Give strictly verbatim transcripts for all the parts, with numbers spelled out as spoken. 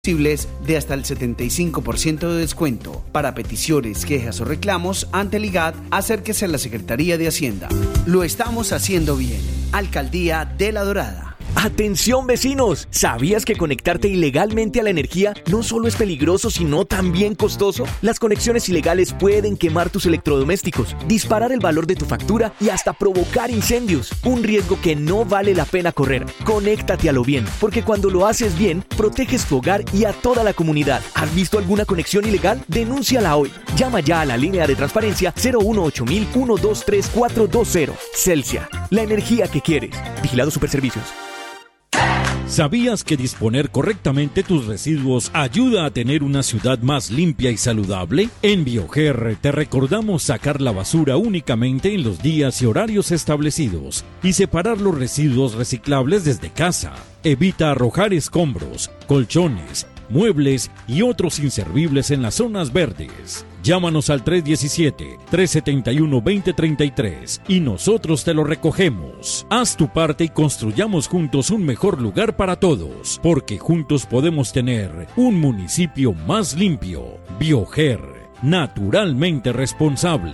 de hasta el setenta y cinco por ciento de descuento. Para peticiones, quejas o reclamos ante el I G A T, acérquese a la Secretaría de Hacienda. Lo estamos haciendo bien. Alcaldía de La Dorada. ¡Atención, vecinos! ¿Sabías que conectarte ilegalmente a la energía no solo es peligroso, sino también costoso? Las conexiones ilegales pueden quemar tus electrodomésticos, disparar el valor de tu factura y hasta provocar incendios. Un riesgo que no vale la pena correr. Conéctate a lo bien, porque cuando lo haces bien, proteges tu hogar y a toda la comunidad. ¿Has visto alguna conexión ilegal? Denúnciala hoy. Llama ya a la línea de transparencia cero uno ocho mil uno dos tres cuatro dos cero. Celsia, la energía que quieres. Vigilado Superservicios. ¿Sabías que disponer correctamente tus residuos ayuda a tener una ciudad más limpia y saludable? En Bioger te recordamos sacar la basura únicamente en los días y horarios establecidos y separar los residuos reciclables desde casa. Evita arrojar escombros, colchones, muebles y otros inservibles en las zonas verdes. Llámanos al tres uno siete, tres siete uno, dos cero tres tres y nosotros te lo recogemos. Haz tu parte y construyamos juntos un mejor lugar para todos, porque juntos podemos tener un municipio más limpio. Bioger, naturalmente responsable.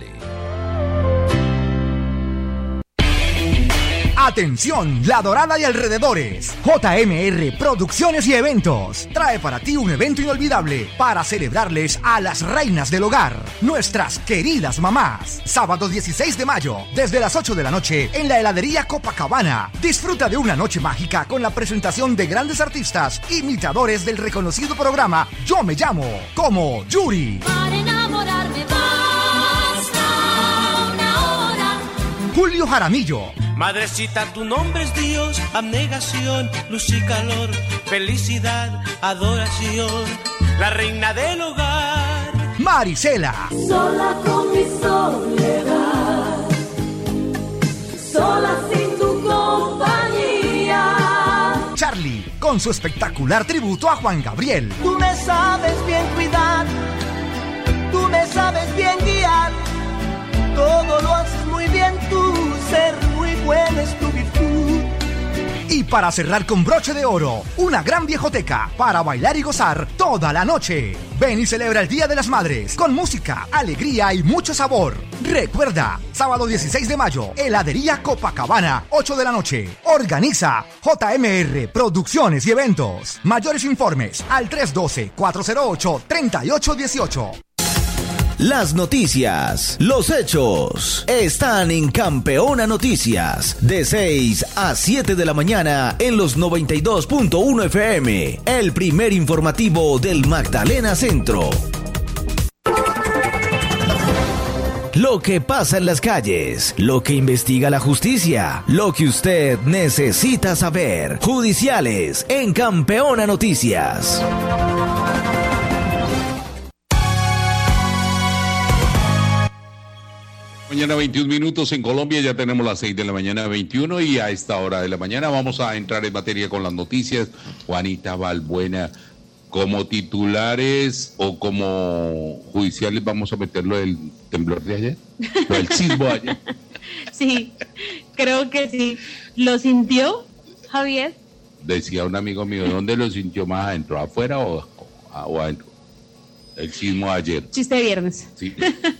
Atención, La Dorada y alrededores. J M R Producciones y Eventos trae para ti un evento inolvidable para celebrarles a las reinas del hogar, nuestras queridas mamás. Sábado dieciséis de mayo, desde las ocho de la noche, en la heladería Copacabana. Disfruta de una noche mágica con la presentación de grandes artistas, imitadores del reconocido programa Yo Me Llamo, como Yuri. Para enamorarme basta una hora. Julio Jaramillo. Madrecita, tu nombre es Dios, abnegación, luz y calor, felicidad, adoración, la reina del hogar. Marisela. Sola con mi soledad, sola sin tu compañía. Charlie, con su espectacular tributo a Juan Gabriel. Tú me sabes bien cuidar, tú me sabes bien guiar, todo lo haces muy bien tú, ser muy buena es tu virtud. Y para cerrar con broche de oro, una gran viejoteca para bailar y gozar toda la noche. Ven y celebra el Día de las Madres con música, alegría y mucho sabor. Recuerda, sábado dieciséis de mayo, heladería Copacabana, ocho de la noche. Organiza J M R Producciones y Eventos. Mayores informes al tres uno dos, cuatro cero ocho, tres ocho uno ocho. Las noticias, los hechos, están en Campeona Noticias, de seis a siete de la mañana en los noventa y dos punto uno F M, el primer informativo del Magdalena Centro. Lo que pasa en las calles, lo que investiga la justicia, lo que usted necesita saber. Judiciales en Campeona Noticias. Mañana veintiún minutos en Colombia, ya tenemos las seis de la mañana veintiuno y a esta hora de la mañana vamos a entrar en materia con las noticias. Juanita Balbuena, como titulares o como judiciales vamos a meterlo del temblor de ayer, lo del sismo de ayer. Sí, creo que sí. ¿Lo sintió, Javier? Decía un amigo mío, ¿dónde lo sintió más adentro, afuera o, o, o adentro? El sismo de ayer. Chiste de viernes. Sí.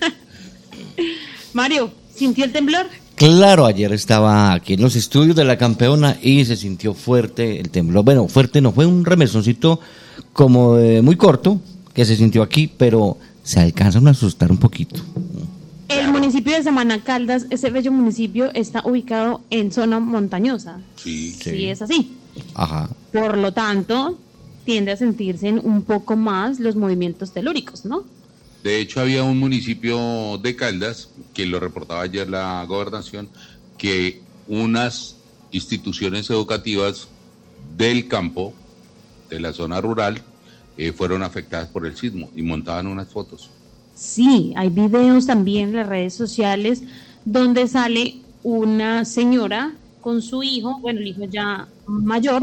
Mario, ¿sintió el temblor? Claro, ayer estaba aquí en los estudios de la Campeona y se sintió fuerte el temblor. Bueno, fuerte no, fue un remesoncito como de muy corto que se sintió aquí, pero se alcanza a asustar un poquito. El municipio de Samaná Caldas, ese bello municipio, está ubicado en zona montañosa. Sí, sí. Sí, es así. Ajá. Por lo tanto, tiende a sentirse un poco más los movimientos telúricos, ¿no? De hecho, había un municipio de Caldas, que lo reportaba ayer la gobernación, que unas instituciones educativas del campo, de la zona rural, eh, fueron afectadas por el sismo y montaban unas fotos. Sí, hay videos también en las redes sociales donde sale una señora con su hijo, bueno, el hijo ya mayor,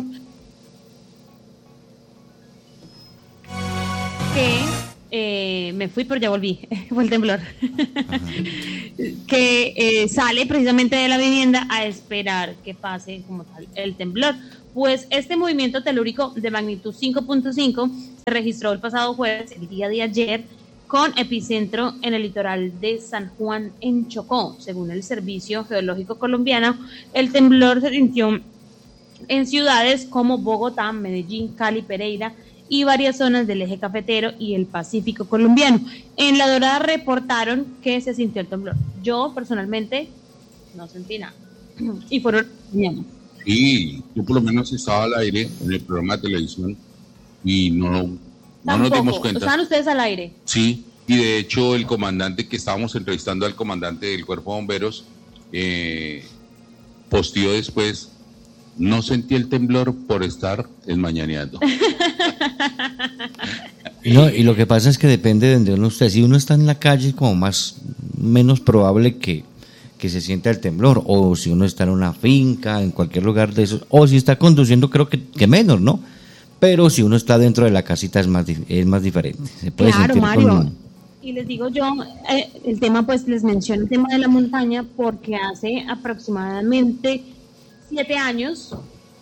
que... Eh, me fui pero ya volví, fue el temblor, que eh, sale precisamente de la vivienda a esperar que pase como tal el temblor. Pues este movimiento telúrico de magnitud cinco punto cinco se registró el pasado jueves, el día de ayer, con epicentro en el litoral de San Juan en Chocó. Según el Servicio Geológico Colombiano, el temblor se sintió en ciudades como Bogotá, Medellín, Cali, Pereira y varias zonas del eje cafetero y el Pacífico colombiano. En La Dorada reportaron que se sintió el temblor. Yo personalmente no sentí nada. Y fueron mañana. Sí, yo por lo menos estaba al aire en el programa de televisión y no, no nos dimos cuenta. ¿Estaban ustedes al aire? Sí, y de hecho el comandante que estábamos entrevistando al comandante del Cuerpo de Bomberos eh, posteó después: no sentí el temblor por estar enmañaneando. No, y lo que pasa es que depende de donde uno esté. Si uno está en la calle, es como más menos probable que, que se sienta el temblor. O si uno está en una finca, en cualquier lugar de esos. O si está conduciendo, creo que, que menos, ¿no? Pero si uno está dentro de la casita es más, es más diferente. Se puede claro, sentir Mario. con... Y les digo yo, eh, el tema, pues les menciono el tema de la montaña porque hace aproximadamente siete años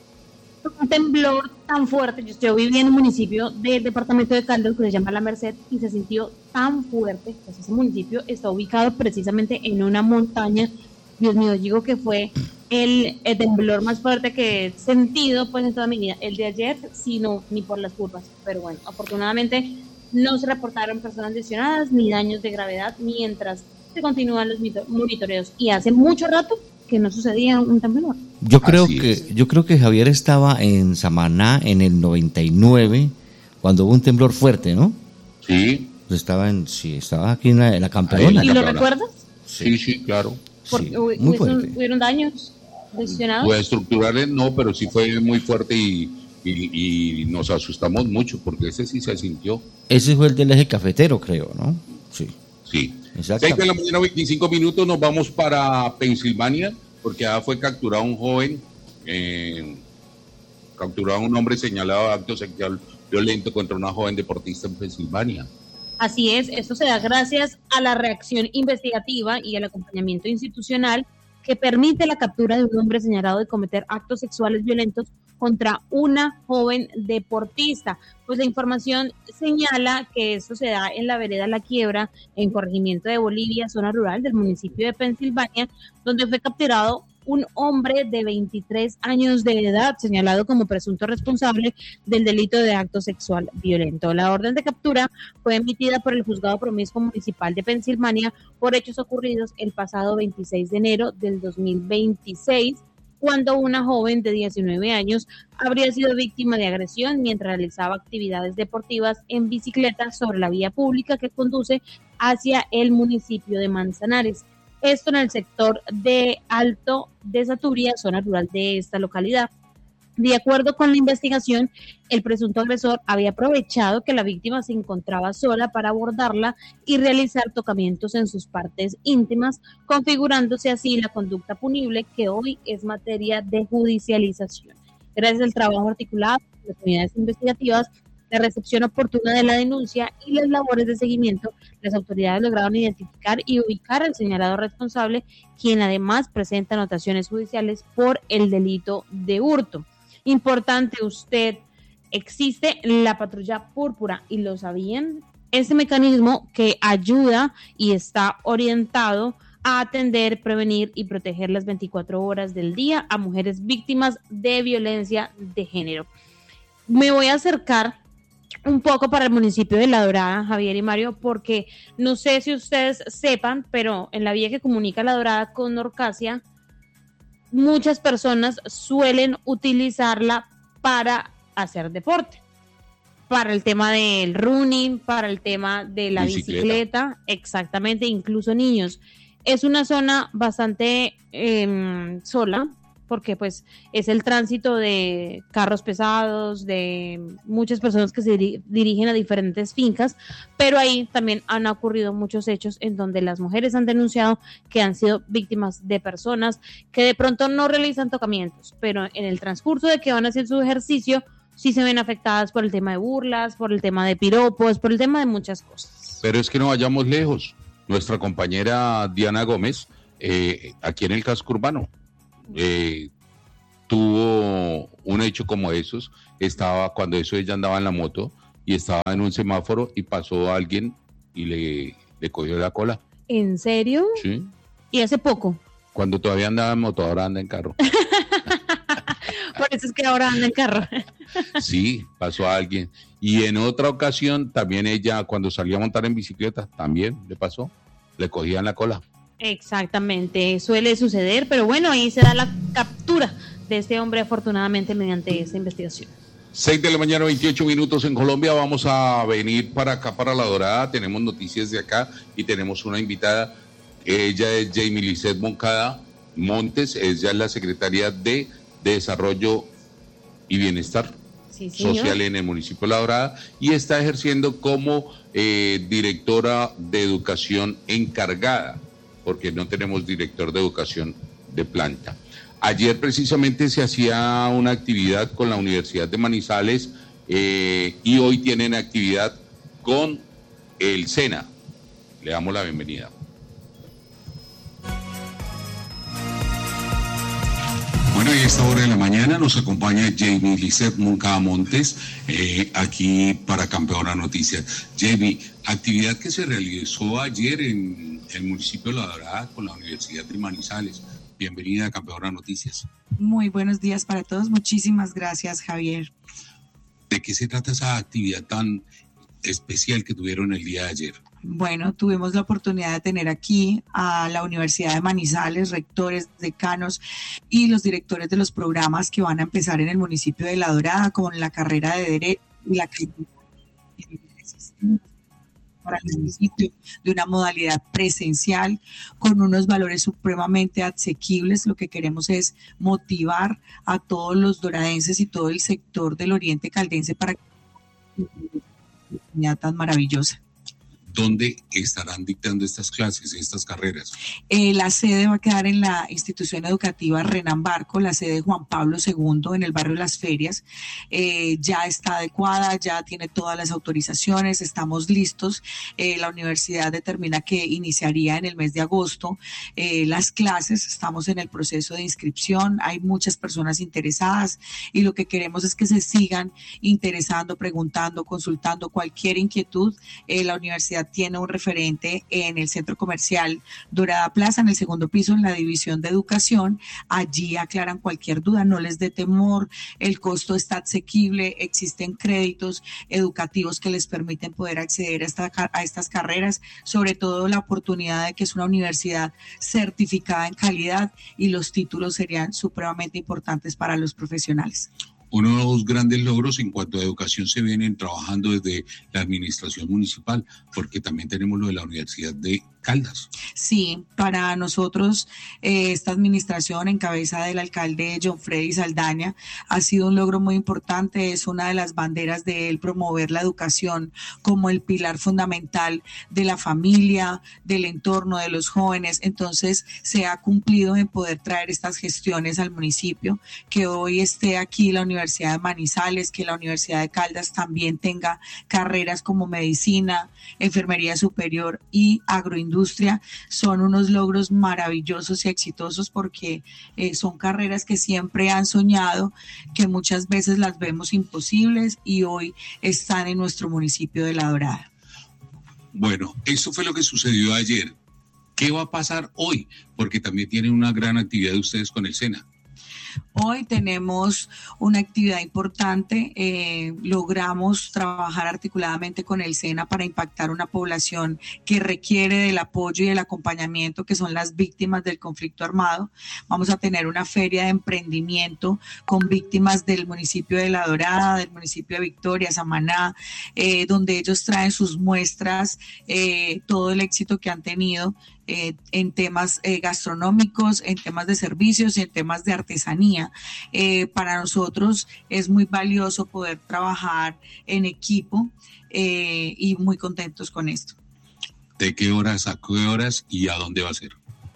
un temblor tan fuerte. Yo, yo viví en un municipio del departamento de Caldas que se llama La Merced y se sintió tan fuerte. Pues ese municipio está ubicado precisamente en una montaña. Dios mío, digo que fue el, el temblor más fuerte que he sentido pues en toda mi vida. El de ayer, sí, no, ni por las curvas, pero bueno, afortunadamente no se reportaron personas lesionadas ni daños de gravedad mientras se continúan los monitoreos. Y hace mucho rato que no sucedía un temblor. Yo creo Así que es. yo creo que Javier estaba en Samaná en el noventa y nueve cuando hubo un temblor fuerte, ¿no? Sí. Pues estaba en sí, estaba aquí en la, en la campeona. ¿Y lo recuerdas? Sí, sí, claro. Porque Sí, hubo- muy hubieron, fuerte. hubieron daños lesionados. Pues estructurales no, pero sí fue muy fuerte y, y, y nos asustamos mucho porque ese sí se sintió. Ese fue el del eje cafetero, creo, ¿no? Sí. Sí. Exactamente. seis de la mañana, veinticinco minutos, nos vamos para Pensilvania, porque ya fue capturado un joven, eh, capturado un hombre señalado de acto sexual violento contra una joven deportista en Pensilvania. Así es, esto se da gracias a la reacción investigativa y al acompañamiento institucional que permite la captura de un hombre señalado de cometer actos sexuales violentos contra una joven deportista. Pues la información señala que esto se da en la vereda La Quiebra, en corregimiento de Bolivia, zona rural del municipio de Pensilvania, donde fue capturado un hombre de veintitrés años de edad, señalado como presunto responsable del delito de acto sexual violento. La orden de captura fue emitida por el Juzgado Promiscuo Municipal de Pensilvania por hechos ocurridos el pasado veintiséis de enero del dos mil veintiséis, cuando una joven de diecinueve años habría sido víctima de agresión mientras realizaba actividades deportivas en bicicleta sobre la vía pública que conduce hacia el municipio de Manzanares. Esto en el sector de Alto de Saturia, zona rural de esta localidad. De acuerdo con la investigación, el presunto agresor había aprovechado que la víctima se encontraba sola para abordarla y realizar tocamientos en sus partes íntimas, configurándose así la conducta punible que hoy es materia de judicialización. Gracias al trabajo articulado de las unidades investigativas, la recepción oportuna de la denuncia y las labores de seguimiento, las autoridades lograron identificar y ubicar al señalado responsable, quien además presenta anotaciones judiciales por el delito de hurto. Importante, usted, existe la patrulla púrpura, ¿y lo sabían? Este mecanismo que ayuda y está orientado a atender, prevenir y proteger las veinticuatro horas del día a mujeres víctimas de violencia de género. Me voy a acercar un poco para el municipio de La Dorada, Javier y Mario, porque no sé si ustedes sepan, pero en la vía que comunica La Dorada con Norcasia, muchas personas suelen utilizarla para hacer deporte, para el tema del running, para el tema de la bicicleta, bicicleta exactamente, incluso niños. Es una zona bastante eh, sola, porque pues es el tránsito de carros pesados, de muchas personas que se diri- dirigen a diferentes fincas, pero ahí también han ocurrido muchos hechos en donde las mujeres han denunciado que han sido víctimas de personas que de pronto no realizan tocamientos, pero en el transcurso de que van a hacer su ejercicio, sí se ven afectadas por el tema de burlas, por el tema de piropos, por el tema de muchas cosas. Pero es que no vayamos lejos. Nuestra compañera Diana Gómez, eh, aquí en el casco urbano, Eh, tuvo un hecho como esos. Estaba, cuando eso ella andaba en la moto, y estaba en un semáforo y pasó alguien y le, le cogió la cola. ¿En serio? Sí. ¿Y hace poco? Cuando todavía andaba en moto, ahora anda en carro. Por eso es que ahora anda en carro. Sí, pasó a alguien. Y en otra ocasión, también ella, cuando salió a montar en bicicleta, también le pasó. Le cogían la cola. Exactamente, suele suceder, pero bueno, ahí se da la captura de este hombre afortunadamente mediante esta investigación. seis de la mañana, veintiocho minutos en Colombia. Vamos a venir para acá, para La Dorada. Tenemos noticias de acá y tenemos una invitada. Ella es Jamie Lisset Moncada Montes. Ella es la secretaria de Desarrollo y Bienestar sí, Social en el municipio de La Dorada y está ejerciendo como eh, directora de educación encargada, porque no tenemos director de educación de planta. Ayer precisamente se hacía una actividad con la Universidad de Manizales eh, y hoy tienen actividad con el SENA. Le damos la bienvenida. Bueno, y a esta hora de la mañana nos acompaña Jamie Lisset Moncada Montes, eh, aquí para Campeona Noticias. Jamie, actividad que se realizó ayer en el municipio de La Dorada con la Universidad de Manizales. Bienvenida a Campeona Noticias. Muy buenos días para todos. Muchísimas gracias, Javier. ¿De qué se trata esa actividad tan especial que tuvieron el día de ayer? Bueno, tuvimos la oportunidad de tener aquí a la Universidad de Manizales, rectores, decanos y los directores de los programas que van a empezar en el municipio de La Dorada con la carrera de Derecho y la para el municipio de una modalidad presencial con unos valores supremamente asequibles. Lo que queremos es motivar a todos los doradenses y todo el sector del oriente caldense para que una oportunidad tan maravillosa. ¿Dónde estarán dictando estas clases, estas carreras? Eh, la sede va a quedar en la institución educativa Renan Barco, la sede Juan Pablo segundo, en el barrio Las Ferias. Eh, ya está adecuada, ya tiene todas las autorizaciones, estamos listos. Eh, la universidad determina que iniciaría en el mes de agosto eh, las clases. Estamos en el proceso de inscripción, hay muchas personas interesadas y lo que queremos es que se sigan interesando, preguntando, consultando cualquier inquietud. Eh, la universidad tiene un referente en el centro comercial Dorada Plaza, en el segundo piso, en la división de educación. Allí aclaran cualquier duda, no les dé temor, el costo está asequible, existen créditos educativos que les permiten poder acceder a, esta, a estas carreras, sobre todo la oportunidad de que es una universidad certificada en calidad y los títulos serían supremamente importantes para los profesionales. Uno de los grandes logros en cuanto a educación se vienen trabajando desde la administración municipal, porque también tenemos lo de la Universidad de Caldas. Sí, para nosotros eh, esta administración en cabeza del alcalde John Freddy Saldaña ha sido un logro muy importante. Es una de las banderas de él promover la educación como el pilar fundamental de la familia, del entorno, de los jóvenes. Entonces se ha cumplido en poder traer estas gestiones al municipio, que hoy esté aquí la Universidad de Manizales, que la Universidad de Caldas también tenga carreras como medicina, enfermería superior y agroindustria. Son unos logros maravillosos y exitosos porque eh, son carreras que siempre han soñado, que muchas veces las vemos imposibles y hoy están en nuestro municipio de La Dorada. Bueno, eso fue lo que sucedió ayer. ¿Qué va a pasar hoy? Porque también tienen una gran actividad ustedes con el SENA. Hoy tenemos una actividad importante, eh, logramos trabajar articuladamente con el SENA para impactar una población que requiere del apoyo y del acompañamiento, que son las víctimas del conflicto armado. Vamos a tener una feria de emprendimiento con víctimas del municipio de La Dorada, del municipio de Victoria, Samaná, eh, donde ellos traen sus muestras, eh, todo el éxito que han tenido Eh, en temas eh, gastronómicos, en temas de servicios y en temas de artesanía. Eh, para nosotros es muy valioso poder trabajar en equipo eh, y muy contentos con esto. ¿De qué horas a qué horas y a dónde va a ser?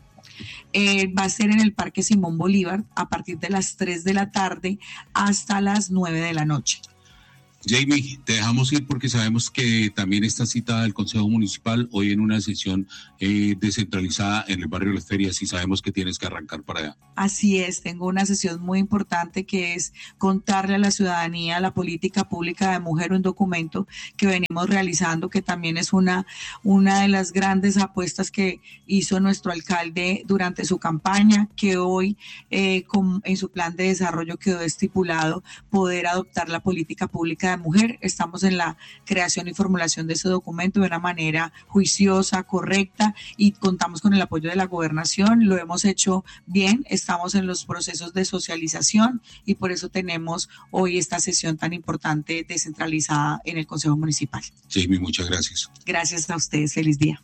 Eh, va a ser en el Parque Simón Bolívar a partir de las tres de la tarde hasta las nueve de la noche. Jamie, te dejamos ir porque sabemos que también está citada el Consejo Municipal hoy en una sesión eh, descentralizada en el barrio Las Ferias y sabemos que tienes que arrancar para allá. Así es, tengo una sesión muy importante que es contarle a la ciudadanía la política pública de mujer, un documento que venimos realizando, que también es una, una de las grandes apuestas que hizo nuestro alcalde durante su campaña, que hoy eh, con, en su plan de desarrollo quedó estipulado poder adoptar la política pública de mujer. Estamos en la creación y formulación de ese documento de una manera juiciosa, correcta, y contamos con el apoyo de la gobernación. Lo hemos hecho bien, estamos en los procesos de socialización y por eso tenemos hoy esta sesión tan importante descentralizada en el Consejo Municipal. Jamie, muchas gracias. Gracias a ustedes, feliz día.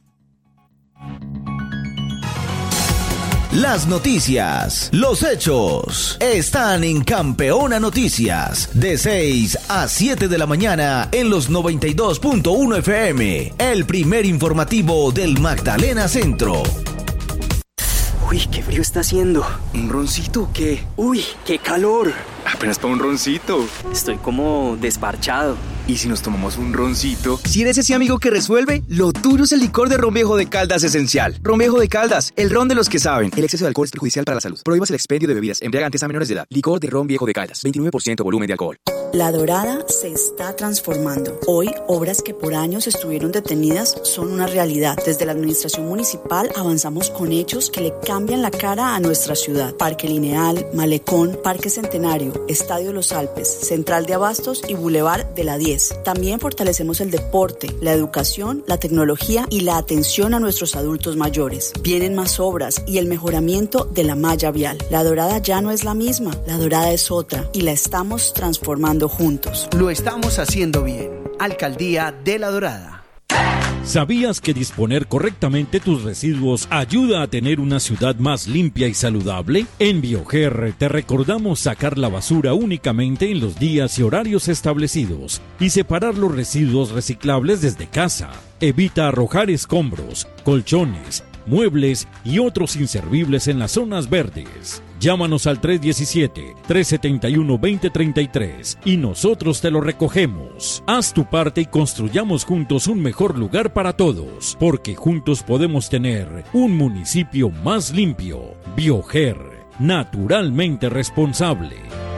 Las noticias, los hechos, están en Campeona Noticias, de seis a siete de la mañana en los noventa y dos punto uno F M, el primer informativo del Magdalena Centro. Uy, qué frío está haciendo. ¿Un roncito o qué? Uy, qué calor. Apenas para un roncito. Estoy como desparchado. ¿Y si nos tomamos un roncito? Si eres ese amigo que resuelve, lo tuyo es el licor de Ron Viejo de Caldas Esencial. Ron Viejo de Caldas, el ron de los que saben. El exceso de alcohol es perjudicial para la salud. Prohíbas el expendio de bebidas embriagantes a menores de edad. Licor de Ron Viejo de Caldas, veintinueve por ciento volumen de alcohol. La Dorada se está transformando. Hoy, obras que por años estuvieron detenidas son una realidad. Desde la administración municipal avanzamos con hechos que le cambian la cara a nuestra ciudad. Parque Lineal, Malecón, Parque Centenario, Estadio Los Alpes, Central de Abastos y Boulevard de la diez. También fortalecemos el deporte, la educación, la tecnología y la atención a nuestros adultos mayores. Vienen más obras y el mejoramiento de la malla vial. La Dorada ya no es la misma, la Dorada es otra y la estamos transformando juntos. Lo estamos haciendo bien. Alcaldía de La Dorada. ¿Sabías que disponer correctamente tus residuos ayuda a tener una ciudad más limpia y saludable? En Bioger te recordamos sacar la basura únicamente en los días y horarios establecidos y separar los residuos reciclables desde casa. Evita arrojar escombros, colchones, muebles y otros inservibles en las zonas verdes. Llámanos al tres uno siete, tres siete uno, dos cero tres tres y nosotros te lo recogemos. Haz tu parte y construyamos juntos un mejor lugar para todos, porque juntos podemos tener un municipio más limpio. Bioger, naturalmente responsable.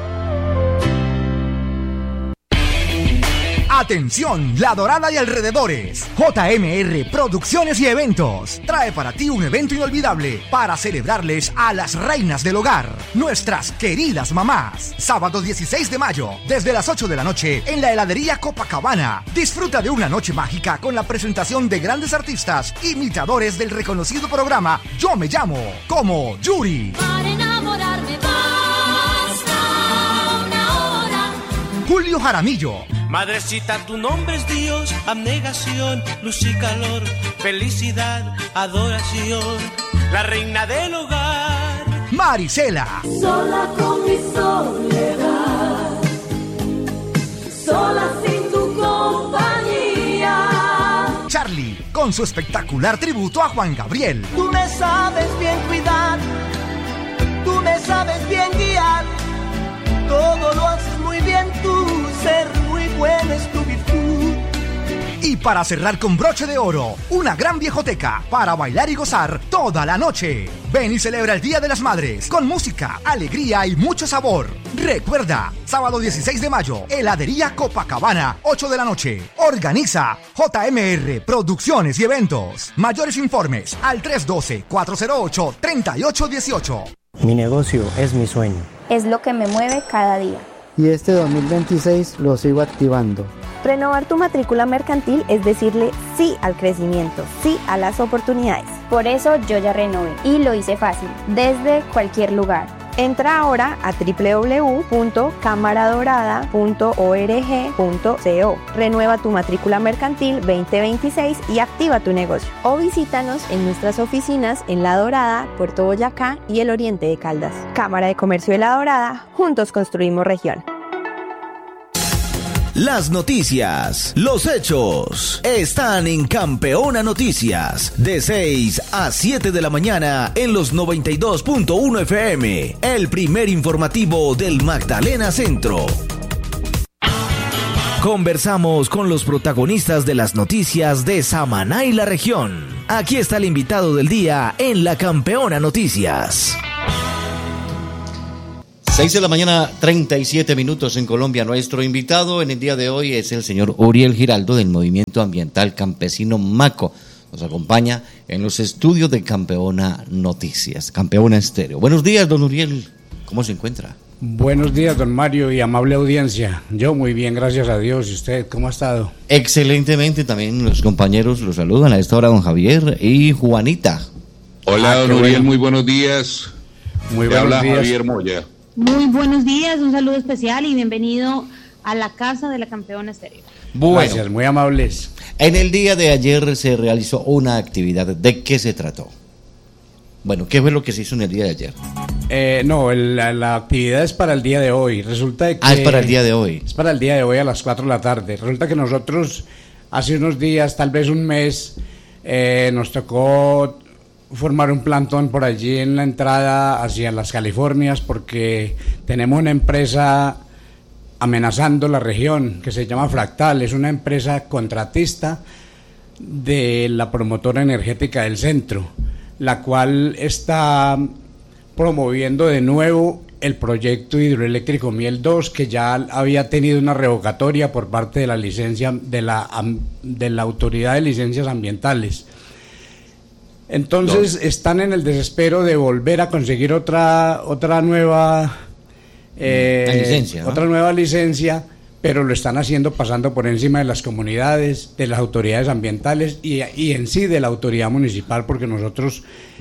Atención, La Dorada y alrededores. J M R Producciones y Eventos trae para ti un evento inolvidable para celebrarles a las reinas del hogar, nuestras queridas mamás. Sábado dieciséis de mayo, desde las ocho de la noche, en la heladería Copacabana. Disfruta de una noche mágica con la presentación de grandes artistas, imitadores del reconocido programa Yo Me Llamo, como Yuri. Para enamorarme basta una hora. Julio Jaramillo. Madrecita, tu nombre es Dios, abnegación, luz y calor, felicidad, adoración, la reina del hogar. Marisela. Sola con mi soledad, sola sin tu compañía. Charlie, con su espectacular tributo a Juan Gabriel. Tú me sabes bien cuidar, tú me sabes bien guiar, todo lo haces muy bien tú, ser muy buena es tu virtud. Y para cerrar con broche de oro, una gran viejoteca para bailar y gozar toda la noche. Ven y celebra el Día de las Madres con música, alegría y mucho sabor. Recuerda, sábado dieciséis de mayo, heladería Copacabana, ocho de la noche. Organiza J M R Producciones y Eventos. Mayores informes al tres uno dos, cuatro cero ocho, tres ocho uno ocho. Mi negocio es mi sueño. Es lo que me mueve cada día. Y este dos mil veintiséis lo sigo activando. Renovar tu matrícula mercantil es decirle sí al crecimiento, sí a las oportunidades. Por eso yo ya renové y lo hice fácil, desde cualquier lugar. Entra ahora a doble u doble u doble u punto cámara dorada punto org punto co. Renueva tu matrícula mercantil veinte veintiséis y activa tu negocio. O visítanos en nuestras oficinas en La Dorada, Puerto Boyacá y el Oriente de Caldas. Cámara de Comercio de La Dorada, juntos construimos región. Las noticias, los hechos, están en Campeona Noticias, de seis a siete de la mañana en los noventa y dos punto uno F M, el primer informativo del Magdalena Centro. Conversamos con los protagonistas de las noticias de Samaná y la región. Aquí está el invitado del día en La Campeona Noticias. seis de la mañana, treinta y siete minutos en Colombia. Nuestro invitado en el día de hoy es el señor Uriel Giraldo del Movimiento Ambiental Campesino MACO. Nos acompaña en los estudios de Campeona Noticias, Campeona Estéreo. Buenos días, don Uriel. ¿Cómo se encuentra? Buenos días, don Mario, y amable audiencia. Yo muy bien, gracias a Dios. ¿Y usted cómo ha estado? Excelentemente, también los compañeros los saludan a esta hora, don Javier y Juanita. Hola, Ah, don qué Uriel, bueno. muy buenos días. Muy Te buenos habla días. Javier Moya. Muy buenos días, un saludo especial y bienvenido a la casa de la Campeona Estéreo. Bueno, Gracias, muy amables. en el día de ayer se realizó una actividad. ¿De qué se trató? Bueno, ¿qué fue lo que se hizo en el día de ayer? Eh, no, el- la, la actividad es para el día de hoy. Resulta de que Ah, es para el día de hoy. Es para el día de hoy a las cuatro de la tarde. Resulta que nosotros hace unos días, tal vez un mes, eh, nos tocó formar un plantón por allí en la entrada hacia las Californias porque tenemos una empresa amenazando la región que se llama Fractal. Es una empresa contratista de la promotora energética del centro, la cual está promoviendo de nuevo el proyecto hidroeléctrico Miel dos, que ya había tenido una revocatoria por parte de la licencia de la am- de la autoridad de licencias ambientales. Entonces están en el desespero de volver a conseguir otra otra nueva eh, La licencia, ¿no? otra nueva licencia, pero lo están haciendo pasando por encima de las comunidades, de las autoridades ambientales y, y en sí de la autoridad municipal, porque nosotros